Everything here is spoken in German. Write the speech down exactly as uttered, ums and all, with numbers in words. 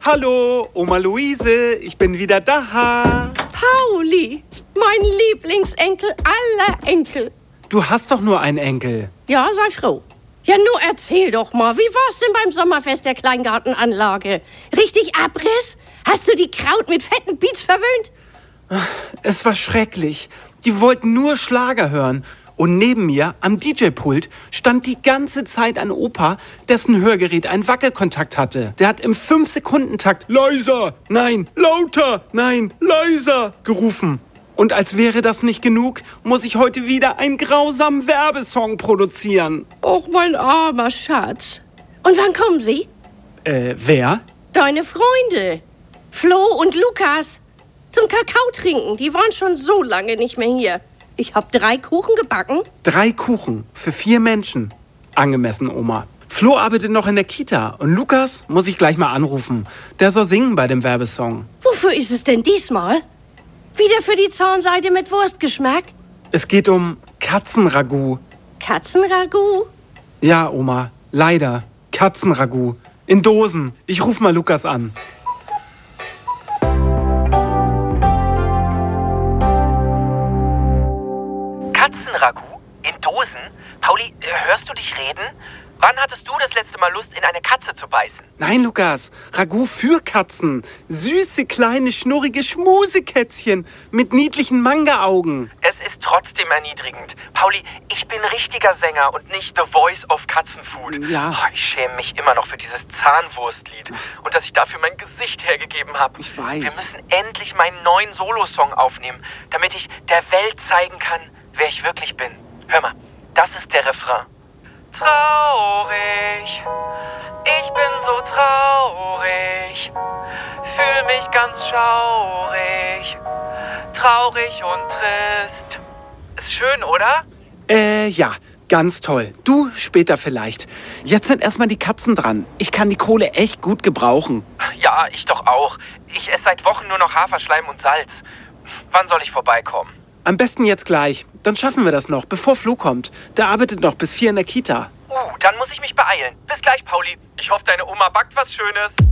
Hallo, Oma Luise, ich bin wieder da. Pauli, mein Lieblingsenkel aller Enkel. Du hast doch nur einen Enkel. Ja, sei froh. Ja, nur erzähl doch mal, wie war's denn beim Sommerfest der Kleingartenanlage? Richtig Abriss? Hast du die Kraut mit fetten Beats verwöhnt? Es war schrecklich. Die wollten nur Schlager hören. Und neben mir, am D J-Pult, stand die ganze Zeit ein Opa, dessen Hörgerät einen Wackelkontakt hatte. Der hat im fünf Sekunden Takt leiser, nein, lauter, nein, leiser gerufen. Und als wäre das nicht genug, muss ich heute wieder einen grausamen Werbesong produzieren. Och, mein armer Schatz. Und wann kommen sie? Äh, wer? Deine Freunde. Flo und Lukas. Zum Kakao trinken. Die waren schon so lange nicht mehr hier. Ich hab drei Kuchen gebacken. Drei Kuchen für vier Menschen. Angemessen, Oma. Flo arbeitet noch in der Kita und Lukas muss ich gleich mal anrufen. Der soll singen bei dem Werbesong. Wofür ist es denn diesmal? Wieder für die Zahnseide mit Wurstgeschmack? Es geht um Katzenragout. Katzenragout? Ja, Oma, leider. Katzenragout. In Dosen. Ich ruf mal Lukas an. Katzenragout? In Dosen? Pauli, hörst du dich reden? Wann hattest du das letzte Mal Lust, in eine Katze zu beißen? Nein, Lukas. Ragout für Katzen. Süße, kleine, schnurrige Schmusekätzchen mit niedlichen Manga-Augen. Es ist trotzdem erniedrigend. Pauli, ich bin richtiger Sänger und nicht The Voice of Katzenfood. Ja. Oh, ich schäme mich immer noch für dieses Zahnwurstlied und dass ich dafür mein Gesicht hergegeben habe. Ich weiß. Wir müssen endlich meinen neuen Solosong aufnehmen, damit ich der Welt zeigen kann, wer ich wirklich bin. Hör mal, das ist der Refrain. Traurig, ich bin so traurig, fühl mich ganz schaurig, traurig und trist. Ist schön, oder? Äh, ja, ganz toll. Du später vielleicht. Jetzt sind erstmal die Katzen dran. Ich kann die Kohle echt gut gebrauchen. Ja, ich doch auch. Ich esse seit Wochen nur noch Haferschleim und Salz. Wann soll ich vorbeikommen? Am besten jetzt gleich. Dann schaffen wir das noch, bevor Flo kommt. Der arbeitet noch bis vier in der Kita. Uh, dann muss ich mich beeilen. Bis gleich, Pauli. Ich hoffe, deine Oma backt was Schönes.